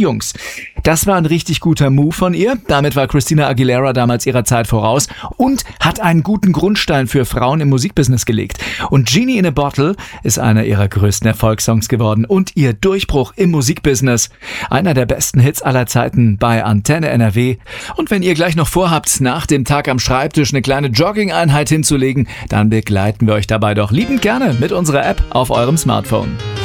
Jungs. Das war ein richtig guter Move von ihr. Damit war Christina Aguilera damals ihrer Zeit voraus und hat einen guten Grundstein für Frauen im Musikbusiness gelegt. Und Genie in a Bottle ist einer ihrer größten Erfolgssongs geworden und ihr Durchbruch im Musikbusiness. Einer der besten Hits aller Zeiten bei Antenne NRW. Und wenn ihr gleich noch vorhabt, nach dem Tag am Schreibtisch eine kleine Jogging-Einheit hinzulegen, dann begleiten wir euch dabei doch liebend gerne mit unserer App auf eurem Smartphone.